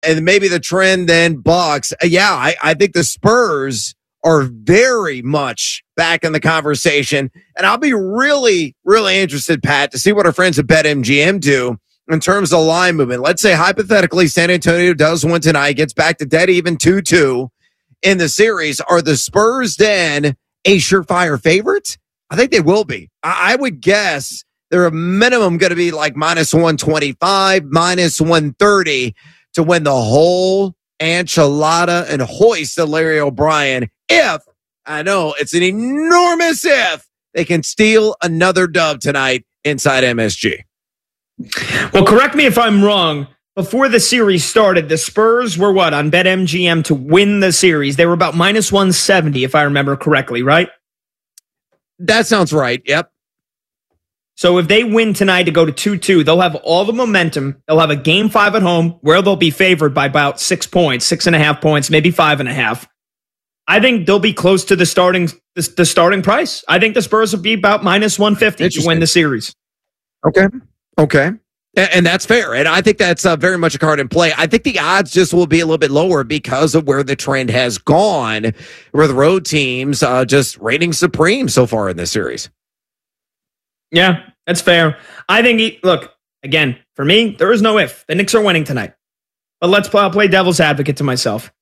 and maybe the trend then Bucks. I think the Spurs are very much back in the conversation. And I'll be really, really interested, Pat, to see what our friends at BetMGM do in terms of line movement. Let's say, hypothetically, San Antonio does win tonight, gets back to dead even 2-2 in the series. Are the Spurs then a surefire favorite? I think they will be. I would guess they're a minimum going to be like minus 125, minus 130 to win the whole enchilada and hoist of Larry O'Brien. If, I know it's an enormous if, they can steal another dub tonight inside MSG. Well, correct me if I'm wrong. Before the series started, the Spurs were what on BetMGM to win the series? They were about minus 170, if I remember correctly, right? That sounds right. Yep. So if they win tonight to go to 2-2, they'll have all the momentum. They'll have a game 5 at home where they'll be favored by about 6 points, 6.5 points, maybe 5.5. I think they'll be close to the starting price. I think the Spurs will be about minus 150 to win the series. Okay. And that's fair. And I think that's very much a card in play. I think the odds just will be a little bit lower because of where the trend has gone, where the road teams just reigning supreme so far in this series. Yeah, that's fair. I think, look, again, for me, there is no if. The Knicks are winning tonight. But let's play devil's advocate to myself.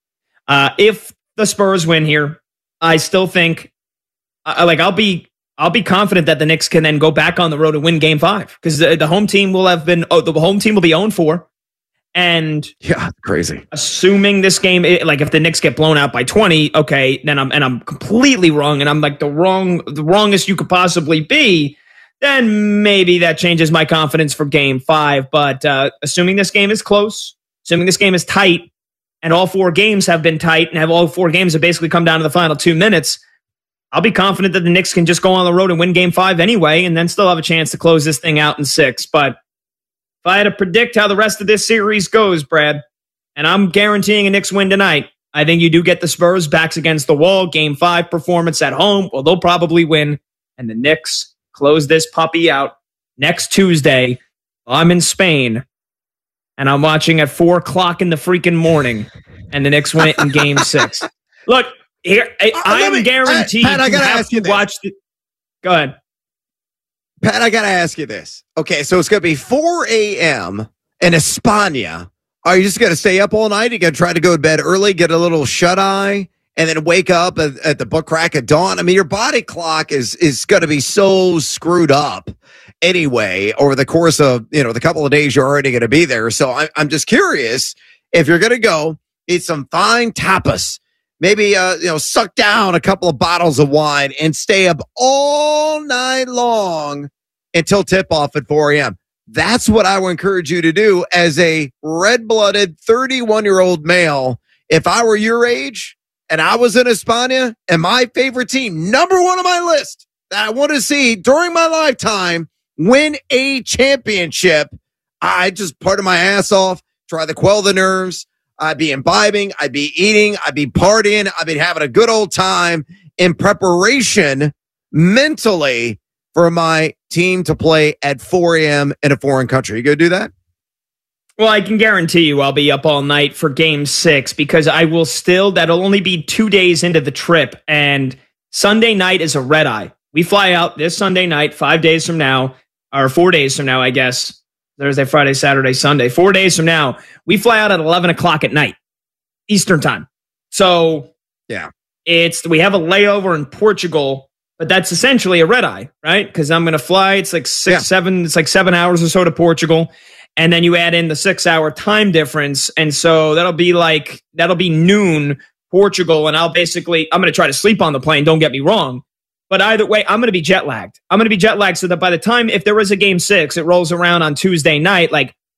If the Spurs win here, I still think, I'll be confident that the Knicks can then go back on the road and win Game 5 because the home team will have been. The home team will be 0-4, and crazy. Assuming this game, if the Knicks get blown out by 20, okay, then I'm completely wrong, and I'm like the wrongest you could possibly be. Then maybe that changes my confidence for Game 5. But assuming this game is close, assuming this game is tight, and all 4 games have been tight, and all 4 games have basically come down to the final 2 minutes. I'll be confident that the Knicks can just go on the road and win Game 5 anyway, and then still have a chance to close this thing out in 6. But if I had to predict how the rest of this series goes, Brad, and I'm guaranteeing a Knicks win tonight, I think you do get the Spurs backs against the wall. Game 5 performance at home. Well, they'll probably win, and the Knicks close this puppy out next Tuesday. I'm in Spain, and I'm watching at 4 o'clock in the freaking morning, and the Knicks win it in Game 6. Look, here, I'm guaranteed Pat, I gotta ask you watch the. Go ahead. Pat, I got to ask you this. Okay, so it's going to be 4 a.m. in España. Are you just going to stay up all night? Are you going to try to go to bed early, get a little shut-eye, and then wake up at the butt crack of dawn? I mean, your body clock is going to be so screwed up anyway over the course of, the couple of days you're already going to be there. So I'm just curious if you're going to go eat some fine tapas, maybe, suck down a couple of bottles of wine and stay up all night long until tip-off at 4 a.m. That's what I would encourage you to do as a red-blooded 31-year-old male. If I were your age and I was in España and my favorite team, number one on my list that I want to see during my lifetime win a championship, I just parted my ass off, try to quell the nerves. I'd be imbibing, I'd be eating, I'd be partying, I'd be having a good old time in preparation mentally for my team to play at 4 a.m. in a foreign country. You gonna do that? Well, I can guarantee you I'll be up all night for Game 6 because that'll only be 2 days into the trip, and Sunday night is a red eye. We fly out this Sunday night, 5 days from now, or 4 days from now, I guess. Thursday, Friday, Saturday, Sunday. 4 days from now, we fly out at 11 o'clock at night, Eastern time. So yeah, we have a layover in Portugal, but that's essentially a red eye, right? Because I'm going to fly. It's like 7 hours or so to Portugal. And then you add in the 6-hour time difference. And so that'll be noon Portugal. And I'm going to try to sleep on the plane. Don't get me wrong. But either way, I'm going to be jet lagged. I'm going to be jet lagged so that by the time, if there is a Game 6, it rolls around on Tuesday night,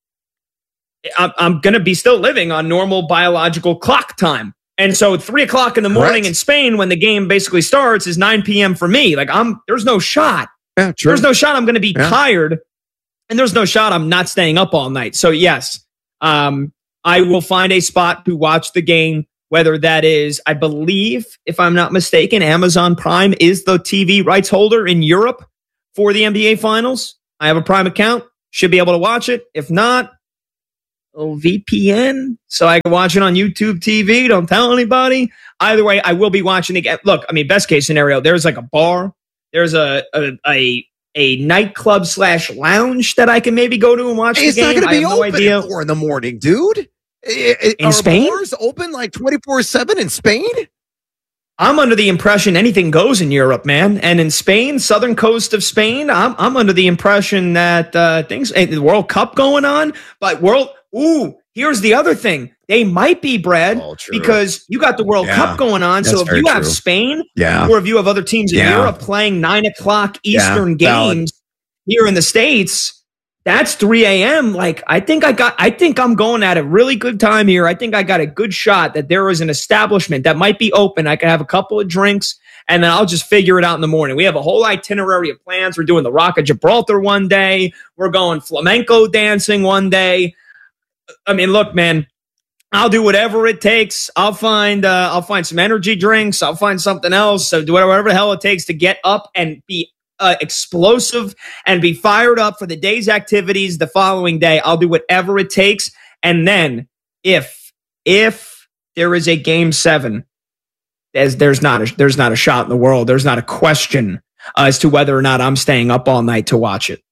I'm going to be still living on normal biological clock time. And so 3 o'clock in the morning in Spain, when the game basically starts, is 9 p.m. for me. There's no shot. Yeah, true. There's no shot I'm going to be tired. And there's no shot I'm not staying up all night. So yes, I will find a spot to watch the game. Whether that is, I believe, if I'm not mistaken, Amazon Prime is the TV rights holder in Europe for the NBA Finals. I have a Prime account. Should be able to watch it. If not, little VPN so I can watch it on YouTube TV. Don't tell anybody. Either way, I will be watching the game. Look, I mean, best case scenario, there's like a bar. There's a nightclub / lounge that I can maybe go to and watch the game. It's not going to be open idea. at 4 in the morning, dude. In Spain? Bars open like 24/7 in Spain? I'm under the impression anything goes in Europe, man. And in Spain, southern coast of Spain, I'm under the impression that the World Cup going on, but here's the other thing. They might be, Brad, because you got the World Cup going on. So if you have Spain or if you have other teams in Europe playing 9 o'clock Eastern games here in the States, that's 3 a.m. Like, I think I'm going at a really good time here. I think I got a good shot that there is an establishment that might be open. I can have a couple of drinks and then I'll just figure it out in the morning. We have a whole itinerary of plans. We're doing the Rock of Gibraltar one day. We're going flamenco dancing one day. I mean, look, man, I'll do whatever it takes. I'll find some energy drinks. I'll find something else. So do whatever the hell it takes to get up and be explosive and be fired up for the day's activities the following day. I'll do whatever it takes. And then if there is a game 7, there's not a shot in the world. There's not a question as to whether or not I'm staying up all night to watch it.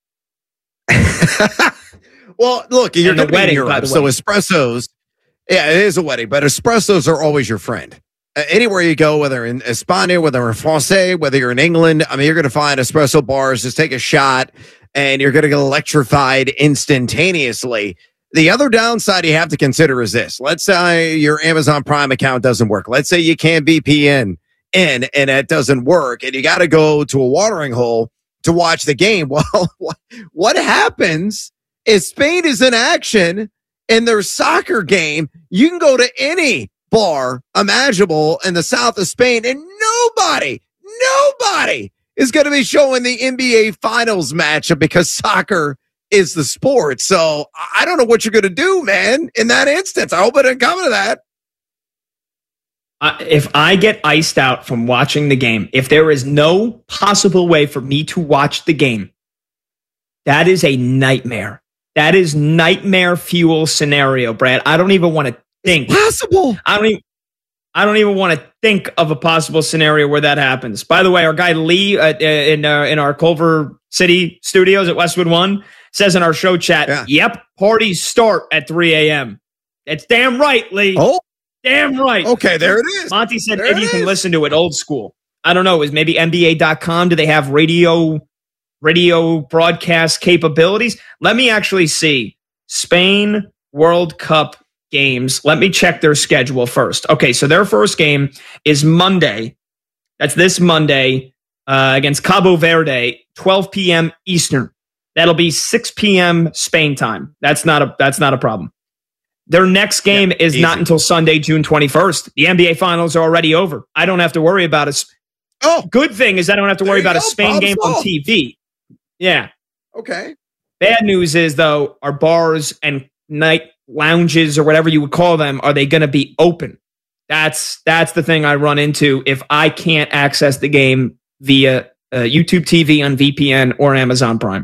Well, look, you're going to be in Europe, so espressos, it is a wedding, but espressos are always your friend. Anywhere you go, whether in España, whether in France, whether you're in England, I mean, you're going to find espresso bars. Just take a shot, and you're going to get electrified instantaneously. The other downside you have to consider is this. Let's say your Amazon Prime account doesn't work. Let's say you can't VPN in, and it doesn't work, and you got to go to a watering hole to watch the game. Well, what happens if Spain is in action in their soccer game? You can go to any bar imaginable in the south of Spain, and nobody is going to be showing the NBA Finals matchup because soccer is the sport. So I don't know what you're going to do, man, in that instance. I hope it doesn't come to that. If I get iced out from watching the game, if there is no possible way for me to watch the game, that is a nightmare. That is nightmare fuel scenario, Brad. I don't even want to think. Possible. I don't even want to think of a possible scenario where that happens. By the way, our guy Lee in our Culver City studios at Westwood One says in our show chat, Yep, parties start at 3 a.m. It's damn right, Lee. Oh, damn right. Okay, there it is. Monty said maybe you can listen to it old school. I don't know. Is maybe NBA.com? Do they have radio broadcast capabilities? Let me actually see. Spain World Cup games. Let me check their schedule first. Okay, so their first game is Monday. That's this Monday against Cabo Verde, 12 p.m. Eastern. That'll be 6 p.m. Spain time. That's not a problem. Their next game is not until Sunday, June 21st. The NBA Finals are already over. I don't have to worry about it. Oh, good thing is I don't have to worry about a Spain game on TV. Yeah. Okay. Bad news is, though, our bars and night lounges or whatever you would call them, are they going to be open? That's the thing I run into if I can't access the game via YouTube TV on VPN or Amazon Prime.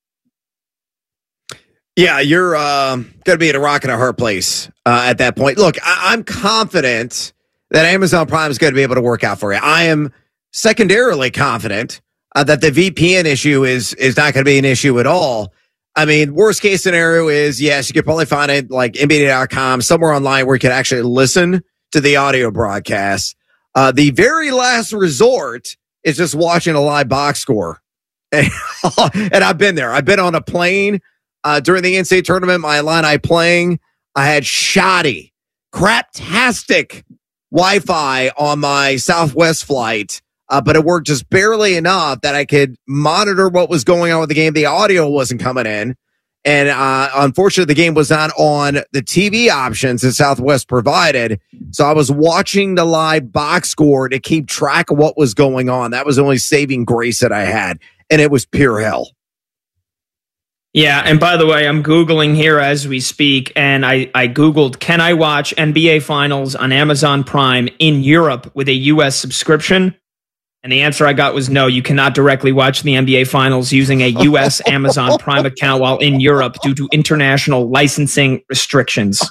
Yeah, you're going to be at a rock and a hard place at that point. Look, I'm confident that Amazon Prime is going to be able to work out for you. I am secondarily confident that the VPN issue is not going to be an issue at all. I mean, worst case scenario is, yes, you could probably find it like NBA.com, somewhere online where you can actually listen to the audio broadcast. The very last resort is just watching a live box score. And I've been there. I've been on a plane during the NCAA tournament, my Illini playing. I had shoddy, craptastic Wi-Fi on my Southwest flight. But it worked just barely enough that I could monitor what was going on with the game. The audio wasn't coming in. And unfortunately, the game was not on the TV options that Southwest provided. So I was watching the live box score to keep track of what was going on. That was the only saving grace that I had. And it was pure hell. Yeah, and by the way, I'm Googling here as we speak, and I Googled, can I watch NBA Finals on Amazon Prime in Europe with a U.S. subscription? And the answer I got was no, you cannot directly watch the NBA Finals using a U.S. Amazon Prime account while in Europe due to international licensing restrictions.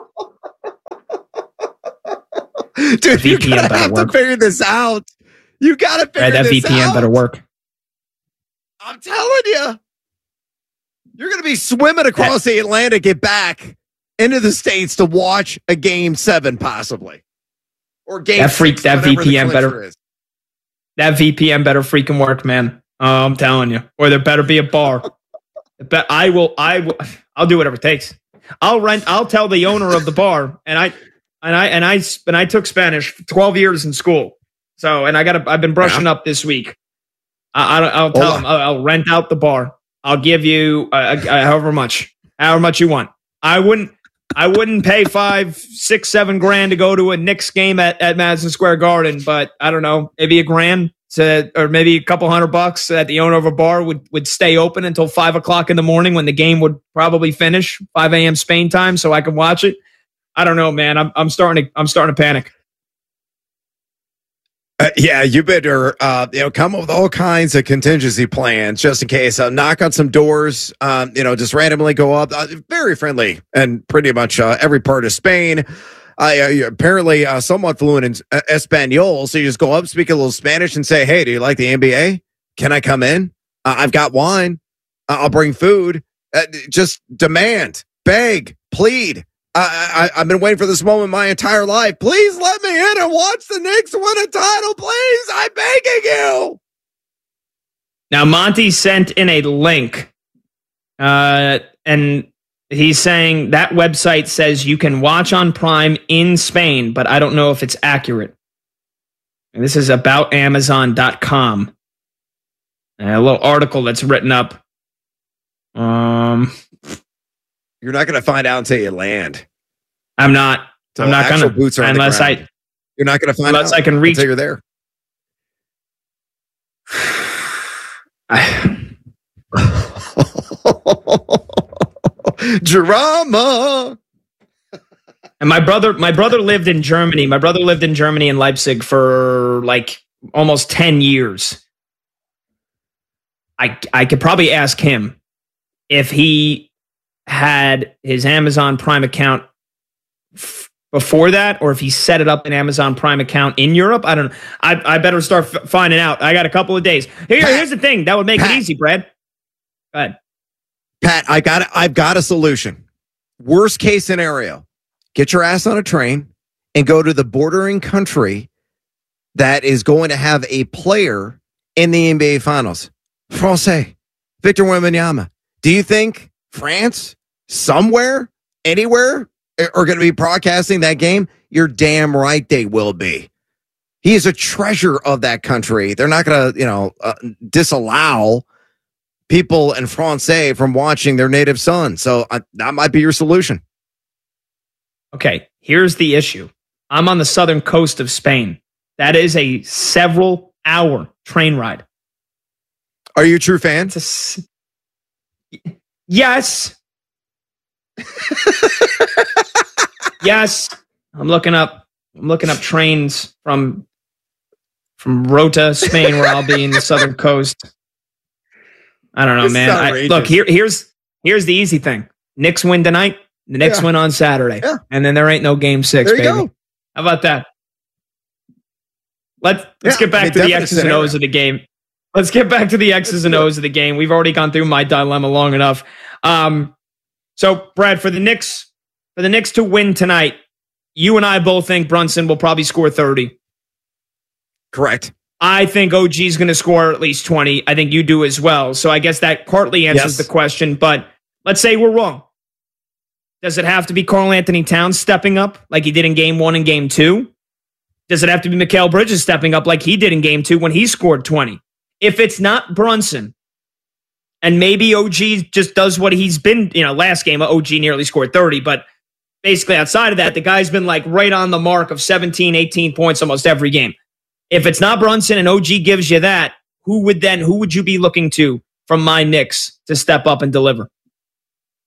Dude, you gotta have to figure this out. You gotta figure that this VPN out. better work. I'm telling you. You're going to be swimming across the Atlantic, get back into the States to watch a Game 7, possibly. Or Game 6, that VPN better. That VPN better freaking work, man. I'm telling you. Or there better be a bar. I'll do whatever it takes. I'll tell the owner of the bar, and I took Spanish for 12 years in school. So, and I've been brushing up this week. I'll tell him I'll rent out the bar. I'll give you however much you want. I wouldn't pay $5, $6, $7 to go to a Knicks game at Madison Square Garden, but I don't know, maybe $1,000 or maybe a couple $100 that the owner of a bar would stay open until 5 o'clock in the morning when the game would probably finish 5 a.m. Spain time, so I can watch it. I don't know, man. I'm starting to panic. Yeah, you better come up with all kinds of contingency plans just in case. Knock on some doors, just randomly go up. Very friendly and pretty much every part of Spain. Apparently somewhat fluent in Espanol, so you just go up, speak a little Spanish, and say, "Hey, do you like the NBA? Can I come in? I've got wine. I'll bring food." Just demand, beg, plead. I've been waiting for this moment my entire life. Please let me in and watch the Knicks win a title, please. I'm begging you. Now, Monty sent in a link, and he's saying that website says you can watch on Prime in Spain, but I don't know if it's accurate. And this is about Amazon.com. A little article that's written up. You're not going to find out until you land. I'm not going to. Boots are unless you're not going to find unless out I can reach. until you're there. Drama. And my brother lived in Germany. My brother lived in Germany in Leipzig for like almost 10 years. I could probably ask him if he had his Amazon Prime account before that, or if he set it up an Amazon Prime account in Europe. I don't know. I better start finding out. I got a couple of days. Here's the thing that would make it easy, Brad. Go ahead. Pat, I've got a solution. Worst case scenario, get your ass on a train and go to the bordering country that is going to have a player in the NBA Finals. Francais, Victor Wembanyama. Do you think France, somewhere, anywhere, are going to be broadcasting that game? You're damn right they will be. He is a treasure of that country. They're not going to, disallow people in Francais from watching their native son. So that might be your solution. Okay, here's the issue. I'm on the southern coast of Spain. That is a several-hour train ride. Are you a true fan? Yes. Yes. I'm looking up trains from Rota, Spain, where I'll be in the southern coast. I don't know, man. Look, here's the easy thing. Knicks win tonight. The Knicks win on Saturday. Yeah. And then there ain't no game 6, baby. Go. How about that? Let's get back to the X's and O's of the game. Let's get back to the X's and O's of the game. We've already gone through my dilemma long enough. So, Brad, for the Knicks to win tonight, you and I both think Brunson will probably score 30. Correct. I think OG is going to score at least 20. I think you do as well. So I guess that partly answers the question. But let's say we're wrong. Does it have to be Karl Anthony Towns stepping up like he did in Game 1 and Game 2? Does it have to be Mikal Bridges stepping up like he did in Game 2 when he scored 20? If it's not Brunson, and maybe OG just does what he's been, last game, OG nearly scored 30, but basically outside of that, the guy's been like right on the mark of 17, 18 points almost every game. If it's not Brunson and OG gives you that, who would you be looking to from my Knicks to step up and deliver?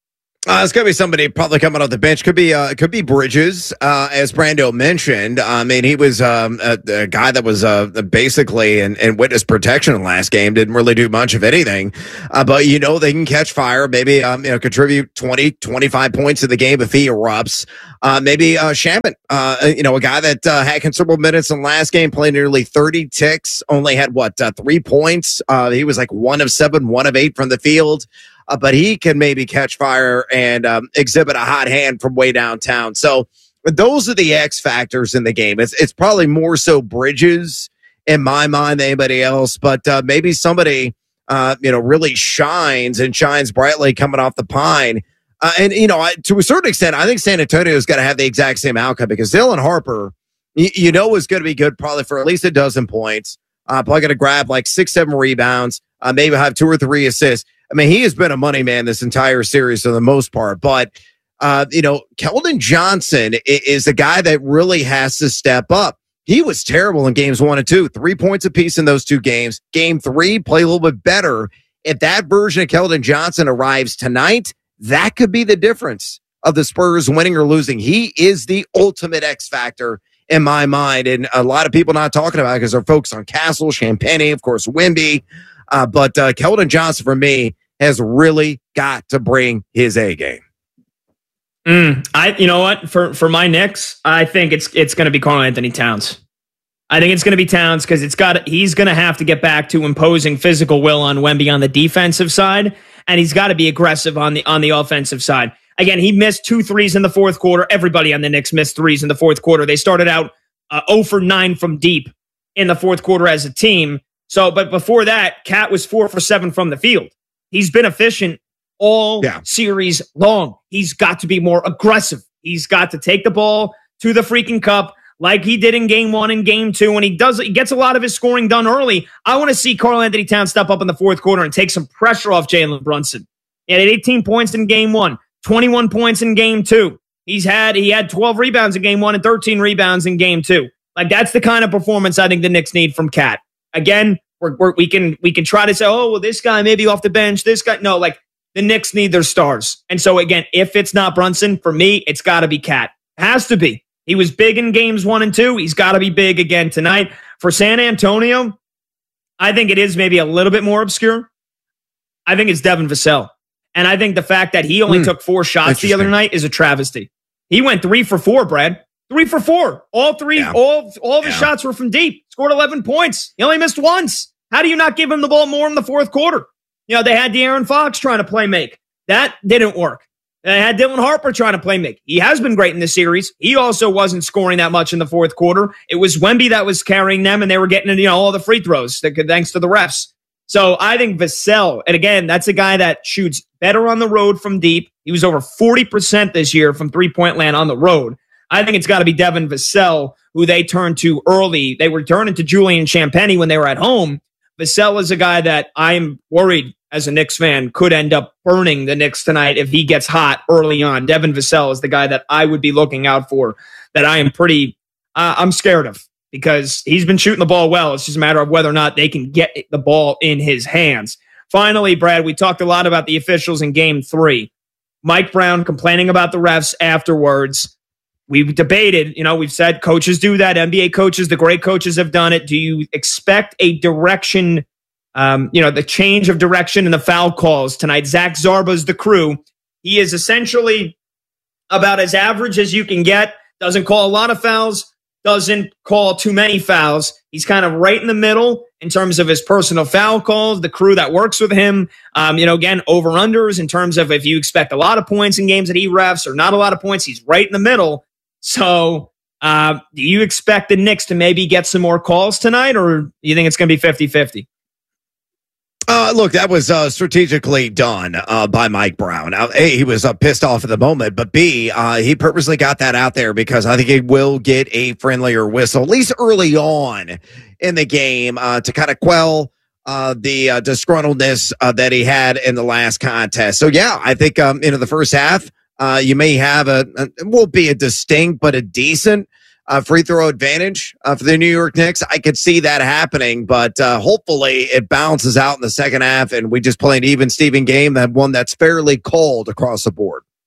It's going to be somebody probably coming off the bench. Could be Bridges, as Brando mentioned. I mean, he was a guy that was basically in witness protection in the last game. Didn't really do much of anything, but they can catch fire. Maybe contribute 20, 25 points in the game if he erupts. Maybe Shaman, a guy that had considerable minutes in the last game, played nearly 30 ticks, only had 3 points. He was like 1 of 7, 1 of 8 from the field. But he can maybe catch fire and exhibit a hot hand from way downtown. So those are the X factors in the game. It's probably more so Bridges in my mind than anybody else, but maybe somebody really shines brightly coming off the pine. To a certain extent, I think San Antonio is going to have the exact same outcome because Dylan Harper, is going to be good probably for at least a dozen points. Probably going to grab like 6-7 rebounds, maybe have 2 or 3 assists. I mean, he has been a money man this entire series for the most part, but, Keldon Johnson is the guy that really has to step up. He was terrible in games 1 and 2, 3 points apiece in those 2 games. Game 3, play a little bit better. If that version of Keldon Johnson arrives tonight, that could be the difference of the Spurs winning or losing. He is the ultimate X factor in my mind. And a lot of people not talking about it because they're focused on Castle, Champagnie, of course, Wemby. But Keldon Johnson, for me, has really got to bring his A game. You know what? For my Knicks, I think it's going to be Karl-Anthony Towns. I think it's going to be Towns because he's going to have to get back to imposing physical will on Wemby on the defensive side, and he's got to be aggressive on the offensive side. Again, he missed 2 threes in the fourth quarter. Everybody on the Knicks missed threes in the fourth quarter. They started out 0 for 9 from deep in the fourth quarter as a team. But before that, Cat was 4 for 7 from the field. He's been efficient all series long. He's got to be more aggressive. He's got to take the ball to the freaking cup like he did in game 1 and game 2. And he gets a lot of his scoring done early. I want to see Karl-Anthony Towns step up in the fourth quarter and take some pressure off Jalen Brunson. He had 18 points in game 1, 21 points in game 2. He had 12 rebounds in game 1 and 13 rebounds in game 2. Like, that's the kind of performance I think the Knicks need from Cat. Again, we can try to say, oh, well, this guy maybe off the bench. This guy, no, like the Knicks need their stars. And so again, if it's not Brunson, for me, it's got to be Cat. Has to be. He was big in games 1 and 2. He's got to be big again tonight. For San Antonio, I think it is maybe a little bit more obscure. I think it's Devin Vassell. And I think the fact that he only took 4 shots the other night is a travesty. He went 3 for 4, Brad. 3 for 4. All 3, all of his shots were from deep. Scored 11 points. He only missed once. How do you not give him the ball more in the fourth quarter? They had De'Aaron Fox trying to play make. That didn't work. They had Dylan Harper trying to play make. He has been great in this series. He also wasn't scoring that much in the fourth quarter. It was Wemby that was carrying them, and they were getting all the free throws thanks to the refs. So I think Vassell, and again, that's a guy that shoots better on the road from deep. He was over 40% this year from three-point land on the road. I think it's got to be Devin Vassell, who they turned to early. They were turning to Julian Champagnie when they were at home. Vassell is a guy that I'm worried as a Knicks fan could end up burning the Knicks tonight if he gets hot early on. Devin Vassell is the guy that I would be looking out for, that I am I'm scared of because he's been shooting the ball well. It's just a matter of whether or not they can get the ball in his hands. Finally, Brad, we talked a lot about the officials in game 3. Mike Brown complaining about the refs afterwards. We've debated, we've said coaches do that. NBA coaches, the great coaches have done it. Do you expect a direction, the change of direction in the foul calls tonight? Zach Zarba's the crew. He is essentially about as average as you can get. Doesn't call a lot of fouls, doesn't call too many fouls. He's kind of right in the middle in terms of his personal foul calls, the crew that works with him. Again, over-unders in terms of if you expect a lot of points in games that he refs or not a lot of points, he's right in the middle. So do you expect the Knicks to maybe get some more calls tonight, or do you think it's going to be 50-50? Look, that was strategically done by Mike Brown. Now, A, he was pissed off at the moment, but B, he purposely got that out there because I think he will get a friendlier whistle, at least early on in the game, to kind of quell the disgruntledness that he had in the last contest. So, yeah, I think in the first half, you may have it won't be a distinct, but a decent free throw advantage for the New York Knicks. I could see that happening, but hopefully it balances out in the second half and we just play an even Steven game, that one that's fairly called across the board.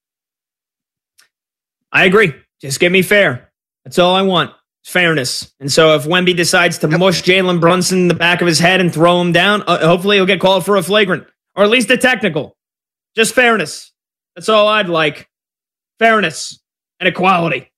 I agree. Just give me fair. That's all I want. Fairness. And so if Wemby decides to mush Jalen Brunson in the back of his head and throw him down, hopefully he'll get called for a flagrant or at least a technical. Just fairness. That's all I'd like. Fairness and equality.